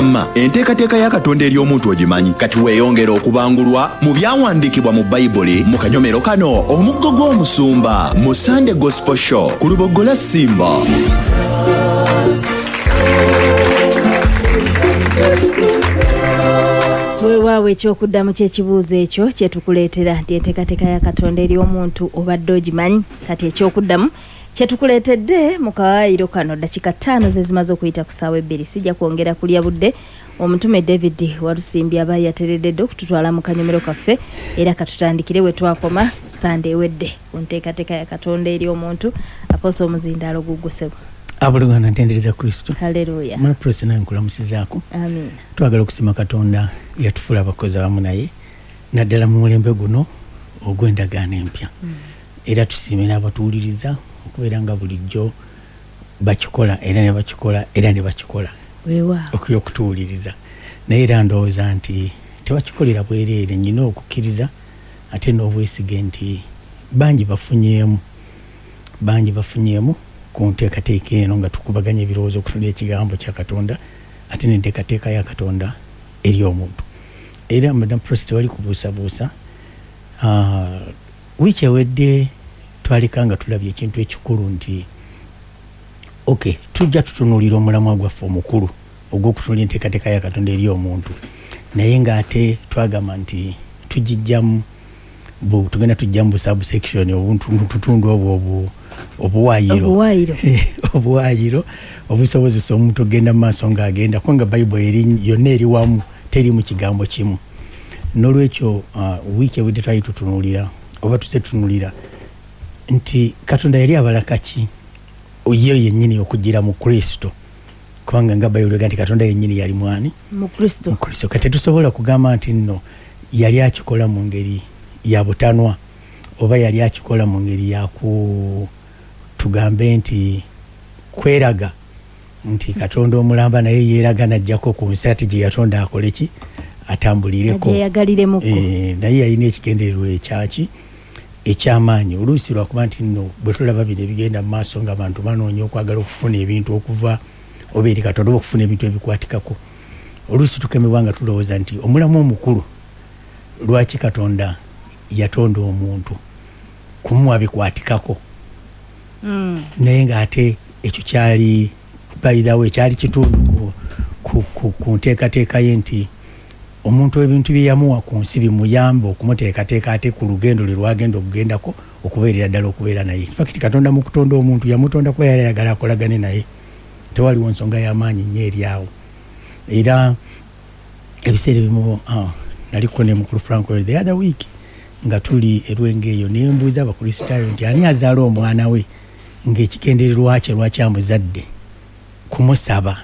wamma enteekateeka ya Katonda eri omuntu ogimanyi kati weeyongera okubangulwa mu byawandiikibwa mu Bayibuli mu kanyomero kano omuggo gw'omusumba mu Sunday Gospel Show ku Lubogola Simba. Weewaawe ekyokuddamu ky'ekibuuzo ekyo kyetukuleetera nti enteekateeka ya Katonda eri omuntu obadde ogimanyi. Kati ekyokuddamu kyetukuleetedde mu kawaayiro kano dakika 5 ze zimaze okuyita ku ssaawa 2. Sijja kwongera kulya budde. Omutume David Walusimbi aba yateredde okututwala mu kanyomero kaffe era katutandikire we twakoma Sunday wedde ku nteekateeka ya Katonda eri omuntu. Apostle Muzindaalo Gugusebo. Abulungana ntendereza Kristo. Haleluya. Mwana prosena nkulamusizaako. Amen. Twagala okusima Katonda yatufuula abakozi awamu naye naddala mu mulembe guno ogw'endagaano empya. Era tusiimira abatuwuliriza okubeera nga bulijjo bakikola era ne bakikola era ne bakikola. Weewaawo. Okutuwuliriza. Naye era ndowooza nti tebakikolera bwereere, nnyina okukkiriza ate n'obwesige nti bangi bafunyeemu ku nteekateeka eno nga tukubaganya ebirowoozo okutunula ekigambo kya Katonda ate n'enteekateeka ya Katonda eri omuntu. Era Madam Prost tewali kubuusabuusa. Wiiki ewedde twaleka nga tulabye ekintu ekikulu nti tujja tutunuulira omulamwa gwaffe omukulu ogw'okutunula enteekateeka ya Katonda eri omuntu, naye ng'ate twagamba nti tugenda tujja mu subsection obuntundu obwo obuwaayiro obusobozesa omuntu ogenda mu maaso ng'agenda ko nga Bayibuli yonna eri wamu teri mu kigambo kimu. N'olwekyo wiiki ewedde twali tutunuulira oba tusetunulira nti Katonda yali abalaka ki ye yennyini okugira mu Kristo, kubanga nga Bayibuli egamba nti Katonda yennyini yali mwani mu Kristo. Kati tusobola kugamba nti nno yali akikola mu ngeri ya butanwa oba yali akikola mu ngeri ya tugambe nti kweraga nti Katonda omulamba naye yeeraga najjako ku nsi ati gye yatonda akole ki atambulireko naye yalina ekigendererwa ekyamaanyi. Oluusi lwakuba nti nno bwe tulaba bino ebigenda mu maaso nga abantu banoonya okwagala okufuna ebintu okuva oba eri Katonda oba okufuna ebintu ebikwatikako, oluusi tukemebwa nga tulowooza nti omulamu omukulu lwaki Katonda yatonda omuntu kumuwa bikwatikako. Naye ng'ate ekyo kyali bayidawo ekyali kitundu ku nteekateeka ye nti omuntu ebintu bye yamuwa ku nsi bimuyamba okumuteekateeka ate ku lugendo lwe lwagenda okugendako okubeerera ddala okubeera naye. Fakiti Katonda mu kutonda omuntu yamutonda kuba yali ayagala akolagane naye, tewaliwo nsonga y'amaanyi nnyo eri awo. Era ebiseera ebimu naliko ne mukulu Franco the other week nga tuli erwenga eyo nembuuza abakristaayo nti ani azaala omwana we ng'ekigendererwa kye lwaki amuzadde kumusaba,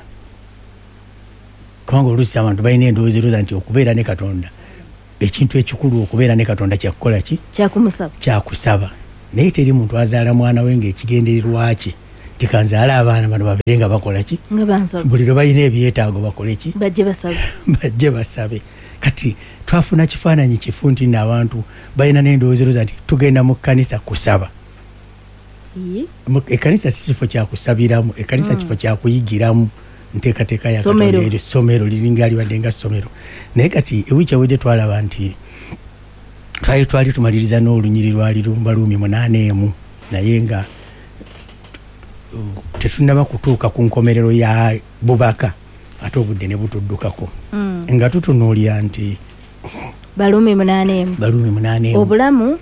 kubanga oluusi abantu balina endowooza nti okubeera ne Katonda ekintu ekikulu okubeera ne Katonda kyakukola ki kyakusaba. Naye teri muntu azaala mwana we ng'ekigendererwa kye tikanzaala abaana bano babeere nga bakola ki buli lwe balina ebyetaago bakole ki bajje basabe. Kati twafuna kifaananyi kifu nti n'abantu balina n'endowooza nti tugenda mu kkanisa kusaba. Ekkanisa si kifo kyakusabiramu, ekkanisa kifo kyakuyigiramu nteekateeka ya Katonda eri ssomero liringa libadde nga ssomero. Naye kati ewiiki ewedde twalaba nti twali tumaliriza n'olunyiri lwali Baluumi 8:1 naye nga tetunaba kutuuka ku nkomerero ya bubaka ate obudde ne butuddukako nga tutunuulira nti Baluumi 8:1 obulamu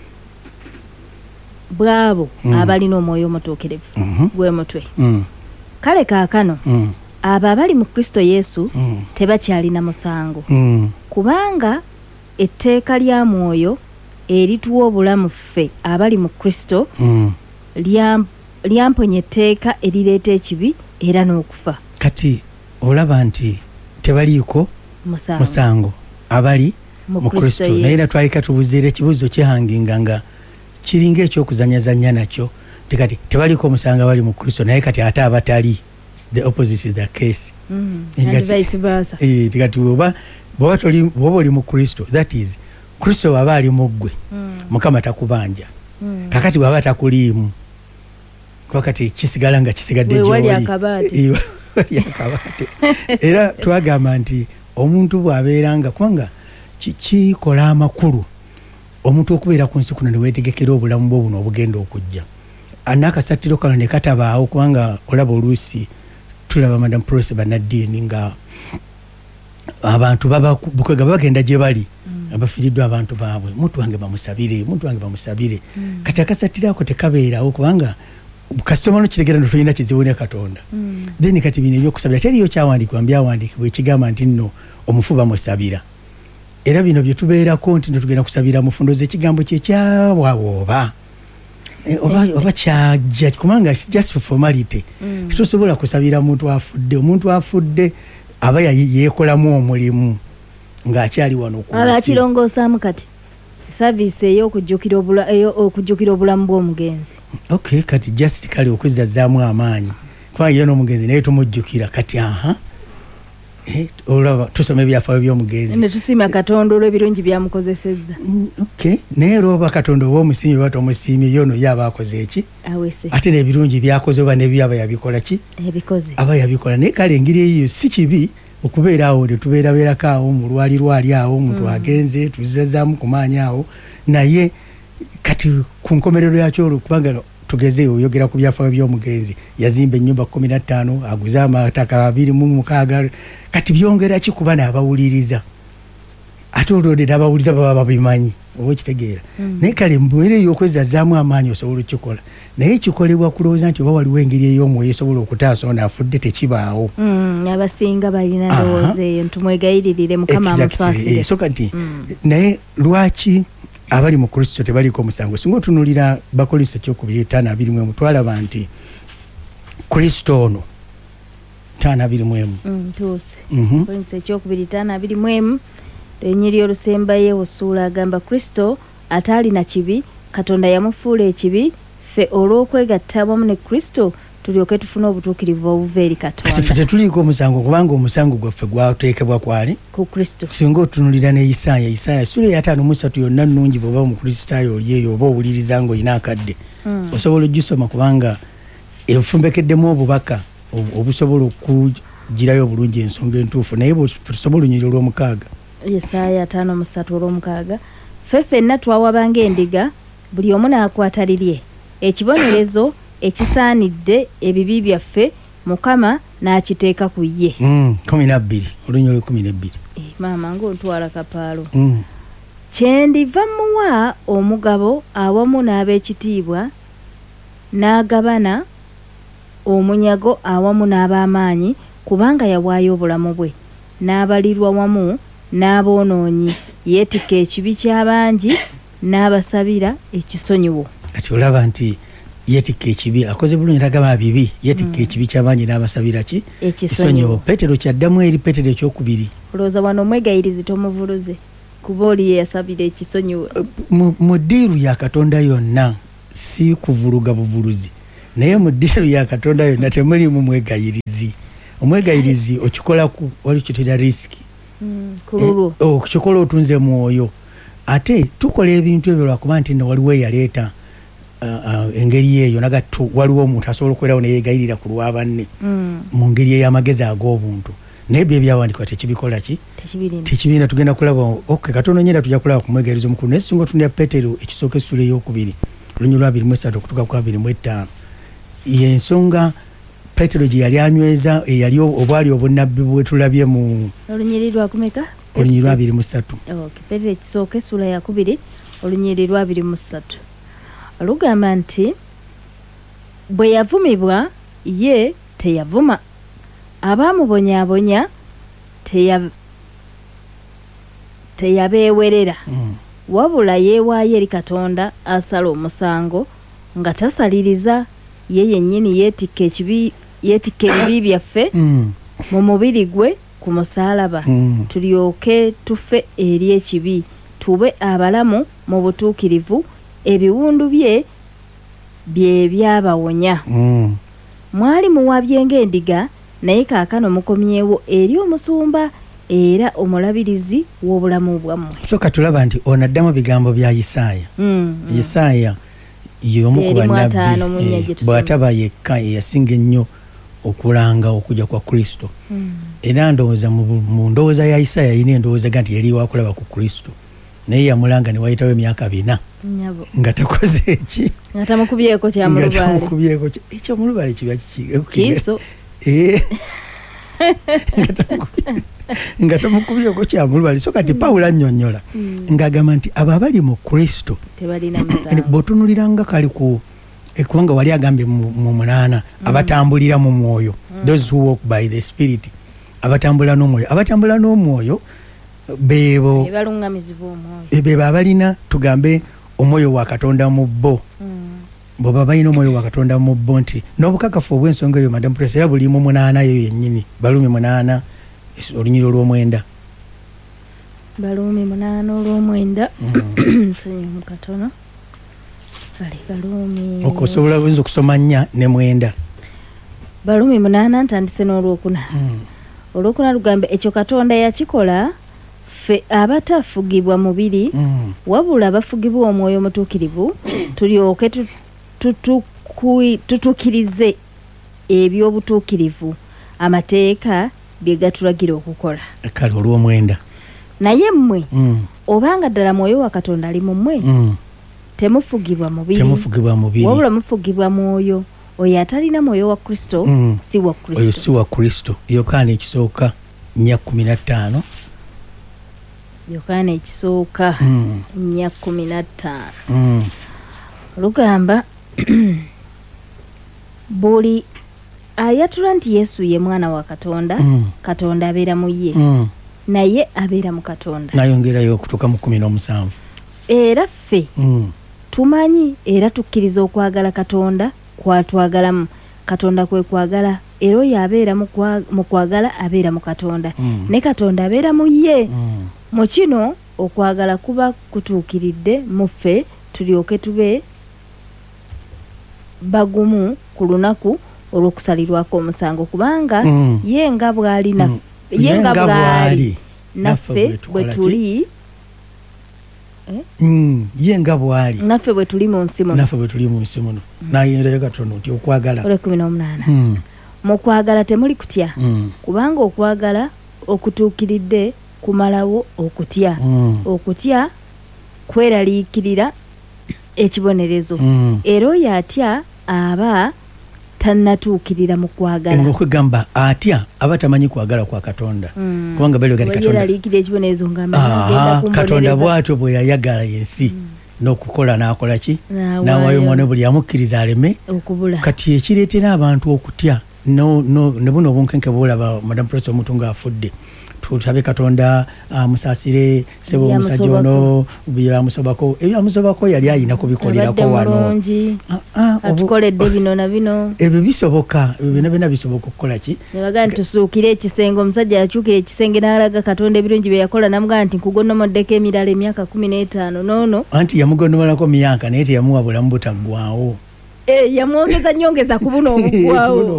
bw'abo abalina omwoyo omutuukirivu gwe mutwe. Kale kaakano abo abali mu Kristo Yesu tebakyalina musango kubanga etteeka lya mwoyo erituwa obulamu ffe abali mu Kristo lyamponya etteeka erireeta ekibi era n'okufa. Kati olaba nti tebaliiko musango abali mu Kristo. Naye era twalika tubuuziira ekibuuzo kyehanginga nga kiringa ekyokuzanyazanya nakyo kati tebaliiko musango abali mu Kristo naye kati ate abatali the opposite is the case. And vice versa. Kati bw'oba oli mu Kristo, that is Kristo bw'aba ali mu ggwe Mukama takubanja. Kakati bw'aba takuliimu kuba kati kisigala nga kisigadde gy'oli lyakabate era twagamba nti omuntu bw'abeeranga kubanga kikola amakulu omuntu okubeera ku nsi kuno ne weetegekera obulamu bwo buno obugenda okujja n'akasattiro kano ne katabaawo kubanga olaba oluusi tulaba Madam Prose Banadini nga abantu bukwega bagenda gye bali abafiiriddwa abantu baabwe muntu wange bamusabire kati akasattiro ako tekabeerawo kubanga kasoma no kitegera ndo tulina kizibu ne Katonda then kati bino ebyokusabira teriyo kyawandiikibwa byawandiikibwa ekigamba nti nno omufu bamusabira era bino bye tubeerako nti tugenda kusabira mufundoze ekigambo kye kyawawooba oba kyajja kubanga just for formality tusobola kusabira omuntu afudde aba yeekolamu omulimu ng'akyali wano ku nsi akirongosaamu kati saviisi ey'okujjukira obulamu bw'omugenzi okay kati just kale okwezzaamu amaanyi kubanga ye n'omugenzi naye tumujjukira kati olaba tusoma ebyafaayo by'omugenzi ne tusiima Katonda olw'ebirungi byamukozesezza okay naye olwoba Katonda oba omusiimye oba tomusiimye yono ye aba akoze eki awese ate n'ebirungi byakoze oba nebyaba yabikola ki ebikoze aba yabikola naye kale engeri eyo si kibi okubeera awo ne tubeerabeerako awo mu lwali awo omuntu agenze tuzazzaamu ku maanyi awo naye kati ku nkomerero yakyo kubanga tugeze oyogera ku byafaayo by'omugenzi yazimba ennyumba 15 aguza amataka 26 kati byongera ki kuba n'abawuliriza ate olwodde n'abawuliriza baba babimanyi oba ekitegeera naye kale mbuere ey'okwezzaamu amaanyi osobola okukikola naye kikolebwa kulowooza nti oba waliwo engeri ey'omwoyo esobola okutaasa ono afudde tekibaawo abasinga balina ndowooza eyo ntumwegayiririre mukama amuswasire so kati naye lwaki abali mu Kristo tebaliko musango singa otunulira Bakolinso 5:5 twalaba nti Kristo ono 5:5 tuuse Kolinso 5:5 Enyiri olusembaye osuula agamba Kristo ataalina kibi Katonda yamufuula ekibi ffe olw'okwegatta awamu ne Kristo tulyoke tufune obutuukirivu obuva eri Katonda ffe tetuliko omusango kubanga omusango gwaffe gwateekebwa kwali ku Kristo singa otunulira ne Isaaya sura ya 5:3 yonna nnungi bw'oba omukristaayo oli eyo oba owuliriza ng'olina akadde osobola ogisoma kubanga enfumbekeddemu obubaka obusobola okugirayo obulungi ensonga entuufu naye tusobola olunyiriro olw'omukaaga Isaaya 5:3 ffe ffenna twawabanga endiga buli omu n'akwata lirye ekibonerezo ekisaanidde ebibi byaffe Mukama n'akiteeka ku ye 12 olunyiriro 12 maama ng'ontwala kapaalo kyendiva muwa omugabo awamu n'ab'ekitiibwa n'agabana omunyago awamu n'ab'amaanyi kubanga yawaayo obulamu bwe n'abalirwa wamu n'aboonoonyi yeetikka ekibi ky'abangi n'abasabira ekisonyiwo kati olaba nti yeetikka ekibi akoze bulungi tagaba bibi yeetikka ekibi ky'abangi n'abasabira ki ekisonyiwo Petero kyaddamu eri Petero 2 olowooza wano omwegayirizi tomuvuluze kuba oli ye yasabira ekisonyiwo mu ddiiru ya Katonda yonna si kuvuluga buvuluzi naye mu ddiiru ya Katonda yonna temulimu mwegayirizi omwegayirizi okikola wali kitera risiki okikola otunze mwoyo ate tukola ebintu ebyo lwakuba nti nno waliwo eyaleeta engeri eyo nagattu waliwo omuntu asobola okubeerawo neyeegayirira ku lwabanne mu ngeri ey'amagezi ag'obuntu naye byo ebyawandikibwa tekibikola ki tekibirina tugenda kulaba Katonda nyera tujja kulaba ku mwegayiriza omukulu naye singa otunira Petero ekisooka essula ey'okubiri olunyiriro 23 okutuuka ku 25 y'ensonga Petero gye yali anyweza eyali obwali obunnabbi bwe tulabye mu olunyiriro akumeka olunyiriro 23 Petero ekisooka essula ya 2 olunyiriro 23 olugamba nti bwe yavumibwa ye teyavuma abaamubonyaabonya teyabeewerera wabula yeewaayo eri Katonda asala omusango nga tasaliriza ye yennyini yeetikka ebibi byaffe mu mubiri gwe ku musaalaba tulyoke tufe eri ekibi tube abalamu mu butuukirivu ebiwundu bye byabawonya mwali muwabye ng'endiga naye kaakano mukomyewo eri omusumba era omulabirizi w'obulamu bwammwe soka tulaba nti onaddamu bigambo bya Isaaya Isaaya y'omu ku bannabbi bw'ataba yekka eyasinga ennyo okulanga okujja kwa Kristo. Era ndowooza mu ndowooza ya Isaya yina endowooza nti yali wakulaba ku Kristo, naye yamulanga ne wayitawo emyaka 4 nga takoze eki, nga tamukubyeko kyamulubale ekyo mulubale kiba kiso nga tamukubyeko kyamulubale. So kati Pawulo annyonnyola ng'agamba nti abo abali mu Kristo bw'otunuliranga kali ku kubanga wali agambye mu 8 abatambulira mu mwoyo, those who walk by the Spirit, abatambula n'omwoyo bebo abalina tugambe omwoyo wa Katonda mu bo, bw'oba balina omwoyo wa Katonda mu bo, nti n'obukakafu obw'ensonga eyo Madam Press era buli mu 8 eyo yennyini, Balumi 8 olunyiro lw'omwenda, Balumi 8 olw'omwenda nsonyi mu katono Balumi okusobola oyinza okusoma 4 ne 9. Balumi 8 ntandise n'olwokuna. Olwokuna lugambe ekyo Katonda yakikola ffe abatafugibwa mubiri wabula abafugibwa omwoyo mutuukirivu tulyoke tutuukirize eby'obutuukirivu amateeka bye gatulagira okukola. Kale olw'omwenda. Naye mmwe obanga ddala mwoyo wa Katonda ali mu mmwe temufugibwa mubiri wabula mufugibwa mwoyo. Oyo atalina mwoyo wa Kristo si wa Kristo. Oyo si wa Kristo. Yokaana ekisooka 4:15. Yokaana ekisooka 4:15 lugamba buli ayatula nti Yesu ye mwana wa Katonda, Katonda abeera mu ye, naye abeera mu Katonda. Nayongerayo okutuuka mu 17. Era ffe tumanyi era tukkiriza okwagala Katonda kwatwagalamu. Katonda kwe kwagala era oyo abeera mu kwagala abeera mu Katonda, ne Katonda abeera mu ye. Mu kino okwagala kuba kutuukiridde mu ffe tulyoke tube bagumu ku lunaku olw'okusalirwako omusango, kubanga ye nga bw'ali naffe bwe tuli yenga bwali naffe bwe tuli mu nsi muno nayerayo katono nti okwagala 18 mu kwagala temuli kutya kubanga okwagala okutuukiridde kumalawo okutya. Okutya kweraliikirira ekibonerezo era oyo atya aba tannatuukirira mu kwagala. Ng'okugamba atya aba tamanyi kwagala kwa Katonda kubanga bali gali Katonda yeraliikirira ekibonerezo ng'agenda Katonda bw'atyo bwe yayagala yensi n'okukola n'akola ki n'awaayo omwana buli amukkiriza aleme okubula. Kati ekireetera abantu okutya ne buno obunkenke bw'olaba Madam Press omuntu ng'afudde tutabe Katonda amusaasire sebo omusajja ono byamusobako ebyamusobako yali ayina kubikolerako wano atukoledde bino na bino ebyo bisoboka bina bisoboka okukola ki ne bagaa ntusuukire ekisenge. Omusajja yakyukira ekisenge n'alaga Katonda ebirungi bye yakola namugaa nti nkugonnomoddeko emirala emyaka 15 noono anti yamugonnomalako myaka naye teyamuwa bulamu butaggwawo. Yamwongeza nyongeza ku buno obugwawo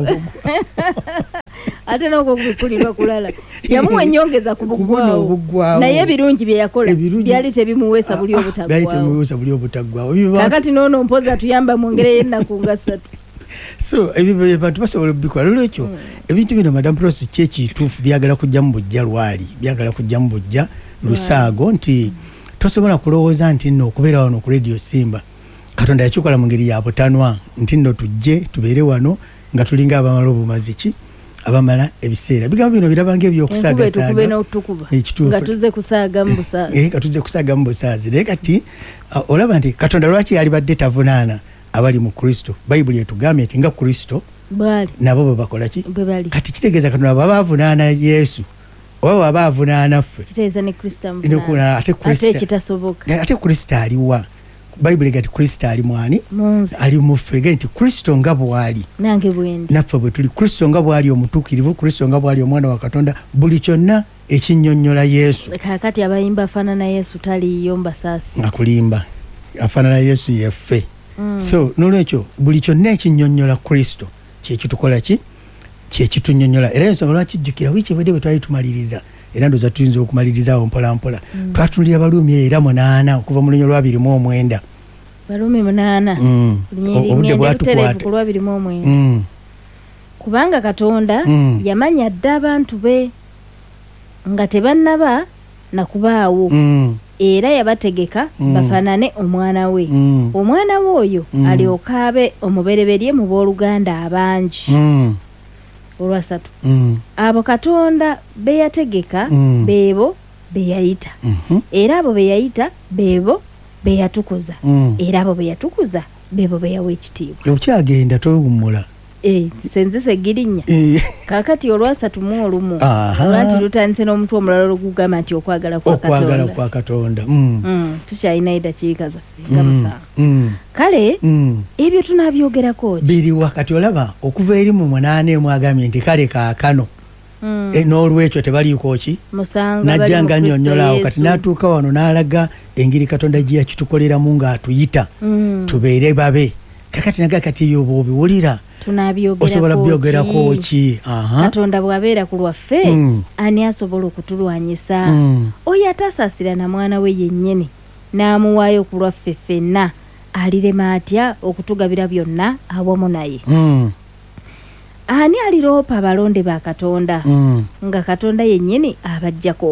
ate n'okwo kubikulirwa kulala yamuwa ennyongeza ku bugwawo naye ebirungi bye yakola byali tebimuweesa buli obutaggwawo. Kakati noono mpoza tuyamba mu ngeri y'ennaku nga 3. So ebyo abantu basobola okubikola. Lwekyo ebintu bino Madam Press kyekituufu byagala kujja mu bujja lwali byagala kujja mu bujja lusaago nti tosobola kulowooza nti nno okubeera wano ku Radio Simba Katonda yakikola mu ngeri ya butanwa nti nno tujje tubeere wano nga tulinga abamala obumazi ki abamala ebiseera. Bigambo bino birabanga ebyokusaagasaaga nga tuzze kusaagamu busaazi katuzze kusaagamu busaazi. Naye kati olaba nti Katonda lwaki yalibadde tavunaana abali mu Kristo. Bayibuli etugambye nti nga Kristo nabo bwe bakola ki kati kitegeeza Katonda baba avunaana Yesu oba baba avunaana ffe kitegeeza ne Kristo ate Kristo aliwa. Bayibuli gati Kristo ali mwani ali muffe nti Kristo nga bwali nange bwendi naffe bwe tuli. Kristo nga bwali omutuukirivu, Kristo nga bwali omwana wa Katonda, buli kyonna ekinnyonnyola Yesu. Kakati abayimba afaanana Yesu taliyo mbasaasi akulimba afaanana Yesu yeffe. So n'olwekyo buli kyonna ekinnyonnyola Kristo kyekitukola ki kyekitunnyonnyola. Era ensonga lwaki jjukira wiiki ebadde bwe twali tumaliriza era ndoza tuyinza okumalirizawo mpola mpola twatunulira Balumi era 8 okuva mu lunyolo lwa 29 Balumi 8 obudde bwatukwata ku lwa 29 kubanga Katonda yamanya dda abantu be nga tebannaba nakubaawo era yabategeka bafanane omwana we omwana we oyo alyoka abe omubereberye mu booluganda abangi olwasatu abo Katonda be yategeka beebo be yayita era abo be yayita beebo be yatukuza era abo be yatukuza beebo be yawa ekitiibwa okyagenda towummula senze segirinya kakati olwasatu mu olumu nti lutandise n'omutwe omulala olugugamba nti okwagala kwa Katonda tukyalina eddakiika zaffe nga musanvu kale ebyo tunabyogerako biri wakati olaba okuva eri mu 8 mwagambye nti kale kaakano n'olwekyo tebaliiko ki najja nga nnyonnyolaawo kati n'atuuka wano n'alaga engeri Katonda gye yakitukoleramu ng'atuyita tubeere babe kakati naga kati ebyo bw'obiwulira osobola byogerako ki Katonda bw'abeera ku lwaffe ani asobola okutulwanyisa oyo atasaasira na mwana we yennyini n'amuwaayo ku lwaffe ffenna alirema atya okutugabira byonna awamu naye ani aliroopa abalonde ba Katonda nga Katonda yennyini abaggyako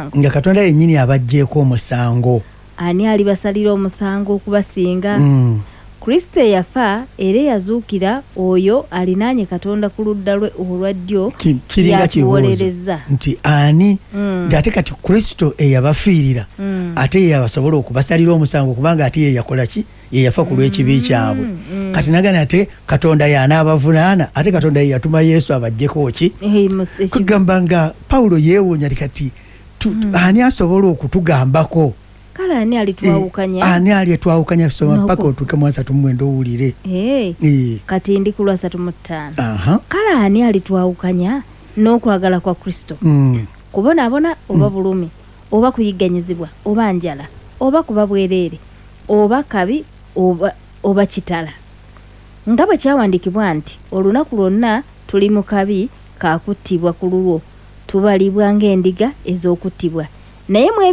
omusango ani alibasalira omusango okubasinga Kristo yafa era yazuukira oyo alinaanye Katonda ku ludda lwe olwa ddyo yakuwolereza nti ani ate kati Kristo eyabafiirira ate yabasobola okubasalira omusango kubanga ate yeyakola ki yeyafa ku lw'ekibi kyabwe kati nagana ate Katonda y'anaabavunaana ate Katonda yeyatuma Yesu abajjeko ki kugamba nga Pawulo yeewuunya kati ani asobola okutugambako kale ani alitwawukanya soma mpaka otuuke mu 3 owulire kati ndi ku 3:5 kale ani alitwawukanya n'okwagala kwa Kristo kubonaabona oba bulumi oba kuyigganyizibwa oba njala oba kuba bwereere oba kabi oba kitala nga bwe kyawandiikibwa nti olunaku lwonna tuli mu kabi kakuttibwa ku lulwo tubalibwa ng'endiga ez'okuttibwa naye mu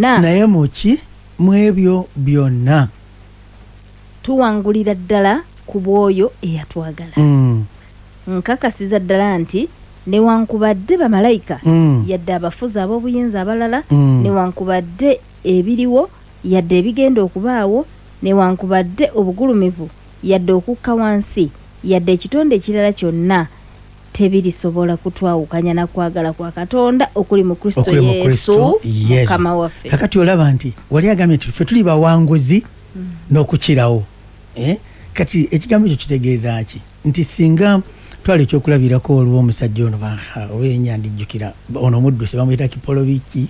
ebyo byonna tuwangulira ddala ku bw'oyo eyatwagala nkakasiza ddala nti newankubadde bamalayika yadde abafuzi ab'obuyinza abalala newankubadde ebiriwo yadde ebigenda okubaawo newankubadde obugulumivu yadde okukka wansi yadde ekitonde ekirala kyonna tebirisobola kutwawukanya na kwagala kwa Katonda okuli mu Kristo Yesu mukama waffe kakati olaba nti wali agambye nti ffe tuli bawanguzi n'okukirawo kati ekigambo ekyo kitegeeza ki nti singa twali ekyokulabirako olwo omusajja ono owenyandijjukira ono omuddusi bamuyita kipolobiki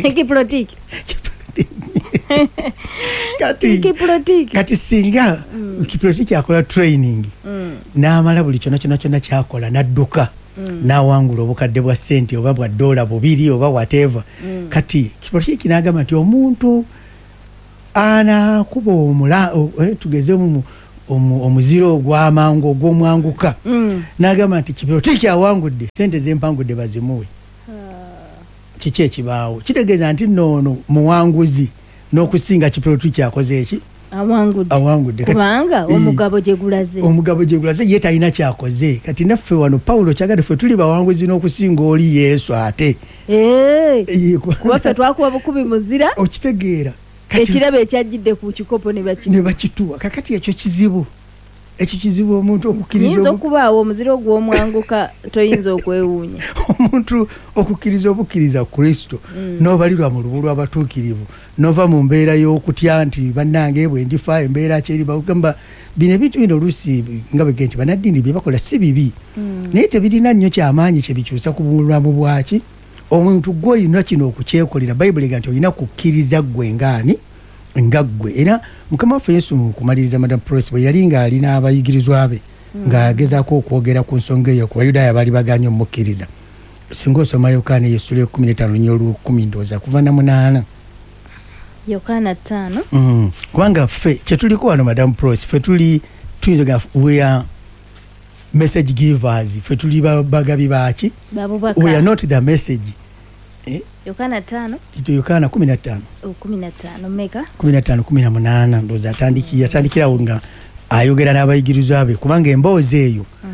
kati singa kiprotiki akola training n'amala buli kyonna kyakola n'adduka n'awangula obukadde bwa sente oba bwa $2 2 oba whatever kati kiprotiki n'agamba nti omuntu anakuba tugeze omuziro ogw'amangu ogw'omwanguka n'agamba nti kiprotiki awangudde sente zempangudde bazimuwe kiki ekibaawo kitegeeza nti noono muwanguzi n'okusinga kiprotiki akoze eki awangudde kubanga omugabo gye gulaze ye talina kyakoze kati naffe wano Pawulo kyagadde ffe tuli bawanguzi n'okusinga oli Yesu ate kuba ffe twakuba bukubi muzira okitegeera ekirabo ekyajjidde ku kikopo ne bakituwa kakati ekyo kizibu omuntu okukkiriza okubaawo omuziro ogw'omwanguka toyinza okwewuunya omuntu okukkiriza obukkiriza Kristo n'obalirwa mu lubu lw'abatuukirivu n'ova mu mbeera y'okutya nti bannange bwe ndifa embeera kyeri bagamba bino ebintu bino oluusi nga bwe nti bannaddiini bye bakola si bibi naye tebirina nnyo kyamaanyi kye bikyusa ku bulamu bwaki omuntu gw'olina kino okukyekolera Bayibuli ega nti olina kukkiriza ggwe nga ggwe era mukama waffe Yesu mu kumaliriza Madam Prosi bwe yali ng'ali n'abayigirizwa be ng'agezaako okwogera ku nsonga eyo ku Bayudaaya baali baganye omukkiriza singa osoma Yokaana Essula 15 ndowooza kuva na 8 Yokaana 5 kubanga ffe kye tuliko wano Madam Prosi ffe tuyinza we are message givers ffe tuli bagabi baaki we are not the message Yokaana 5 Yokaana 15 meka 15 ndowooza yatandikirawo nga ayogera n'abayigirizwa be kubanga emboozi eyo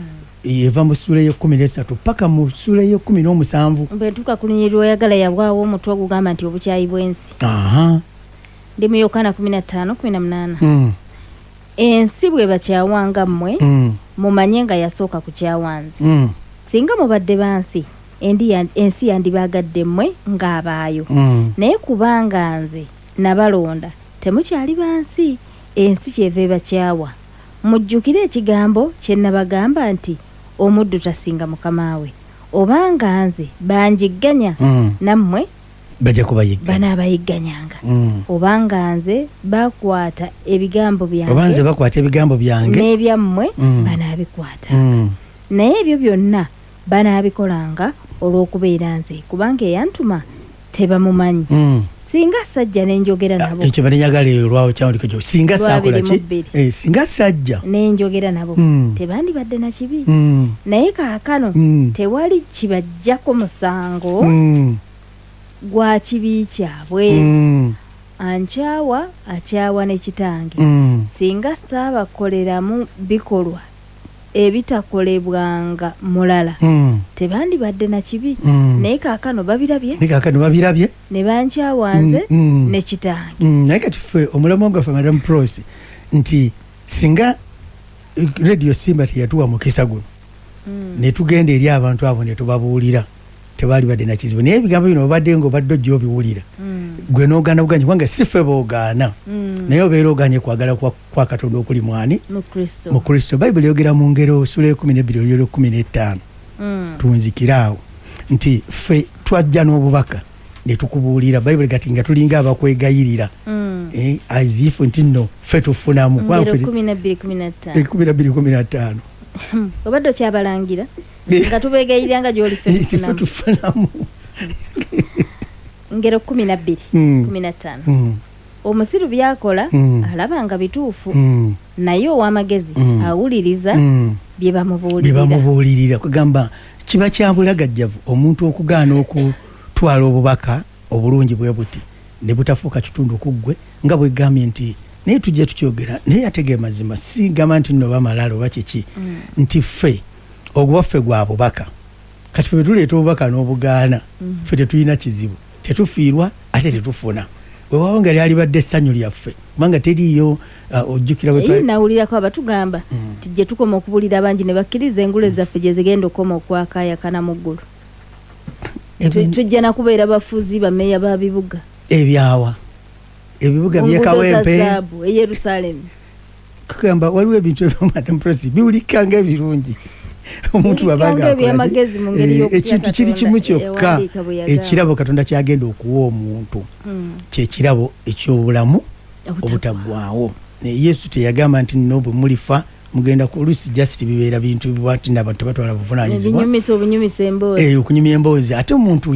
eva mu sura y'e13 paka mu sura y'e17 bwetuka kulinyirwa oyagala yabwawo omutwe ogugamba nti obukyayi bw'ensi. Ndi mu Yokaana 15:18. Ensi bwe bakyawanga mmwe mumanye nga yasooka kukyawanze. Singa mubadde bansi ensi yandibaagadde mmwe ng'abaayo. Naye kubanga nze nabalonda temukyali bansi ensi kyeva ebakyawa. Mujjukire ekigambo kye nabagamba nti omuddu tasinga mukama we. Obanga nze banjigganya nammwe bajja kubayigganya. Banaabayigganyanga. Obanga nze bakwata ebigambo byange. Obanze bakwata ebigambo byange. N'ebyammwe banaabikwatanga. Naye ebyo byonna banaabikolanga olw'okubeera nze kubanga eyantuma tebamumanyi. Singa sajja nenjogera nabo. Ekyo banyagala olwawo kyawuliko kyo. Singa sakola ki? Singa sajja nenjogera nabo tebandibadde na kibi. Naye kaakano tewali kibajjako musango gwa kibi kyabwe. Ankyawa akyawa ne kitange. Singa saabakoleramu bikolwa ebitakolebwanga mulala tebandibadde na kibi. Naye kaakano babirabye ne bankyawanze ne kitange. Naye kati ffe omulamu gwaffe Madam Prose nti singa Radio Simba teyatuwa mukisa guno ne tugenda eri abantu abo ne tubabuulira tebali badde na kizibu. Naye ebigambo bino obadde ng'obadde ojja obiwulira gwe n'ogaana buganye kubanga si ffe boogaana naye obeera oganye kwagala kwa Katonda okuli mwani mu Kristo. Bayibuli yogera mu ngero sura 12:15 tunzikiraawo nti ffe twajja n'obubaka ne tukubuulira. Bayibuli gati nga tulinga abakwegayirira azifu nti nno ffe tufunamu 12:15 obadde okyabalangira nga tubeegayirira nga gy'oli ffe tufunamu. Ngero 12:15 omusiru byakola alaba nga bituufu naye ow'amagezi awuliriza bye bamubuulirira. Kugamba kiba kya bulagajjavu omuntu okugaana okutwala obubaka obulungi bwe buti ne butafuuka kitundu ku ggwe nga bwegambye nti naye tujja tukyogera naye ategee mazima si gamba nti nno bamalala oba kiki nti ffe ogwaffe gwa bubaka kati ffe tuleeta obubaka n'obugaana ffe tetulina kizibu tetufiirwa ate tetufuna. Weewaawo nga lyali badde essanyu lyaffe kubanga teriiyo ojjukira nawulirako abatugamba nti gye tukoma okubuulira abangi ne bakkiriza engule zaffe gye zigenda okukoma okwakaayakana mu ggulu. Tujja nakubeera bafuzi bameeya ba bibuga ebyawa ebibuga byekawempe e Yerusalemu. Kugamba waliwo ebintu Madam Prose biwulikanga ebirungi omuntu babanga ekintu kiri kimu kyokka ekirabo Katonda kyagenda okuwa omuntu kyekirabo ekyobulamu obutaggwaawo. Yesu teyagamba nti nno bwe mulifa mugenda ku oluusi just bibeera bintu bibwati n'abantu tebatwala buvunaanyizibwa okunyumya emboozi ate omuntu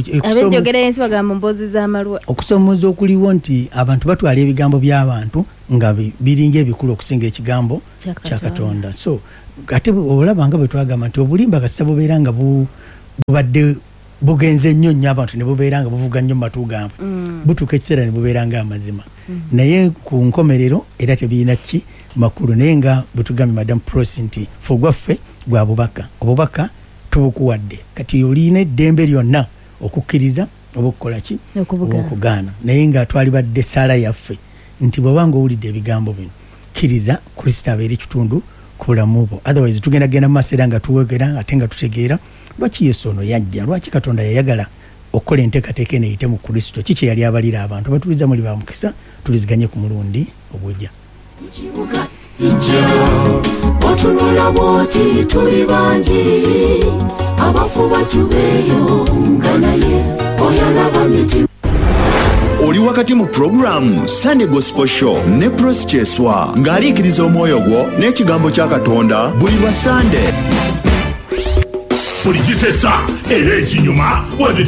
okusomooza okuliwo nti abantu batwala ebigambo by'abantu nga biringa ebikulu okusinga ekigambo kya Katonda. So ate olaba nga bwe twagamba nti obulimba kasita bubeera nga bubadde bugenze nnyo nnyo abantu ne bubeera nga buvuga nnyo mu matu gaabwe butuuka ekiseera ne bubeera nga amazima naye ku nkomerero era tebirina ki makulu. Naye nga bwe tugambye Madam Prose nti fe gwaffe gwa bubaka obubaka tubukuwadde kati olina eddembe lyonna okukkiriza oba okukola ki oba okugaana. Naye nga twali badde ssaala yaffe nti bw'obanga owulidde ebigambo bino kkiriza Kristo abeera ekitundu ku bulamu bwo. Otherwise tugenda mu maaso era nga tuwegera ate nga tutegeera lwaki Yesu ono yajja lwaki Katonda yayagala okukola enteekateeka eno eyite mu Kristo kiki yali abalira abantu abatuliza muli ba mukisa tuliziganye ku mulundi ogujja. Otunula bwoti tuli bangi abafu batubeeyo nga naye oyalaba miti. Oli wakati mu programu Sunday Gospel Show ne Prose Kyeswa ng'aliikiriza omwoyo gwo n'ekigambo kya Katonda buli lwa Sunday. Buli kisesa era ekinyuma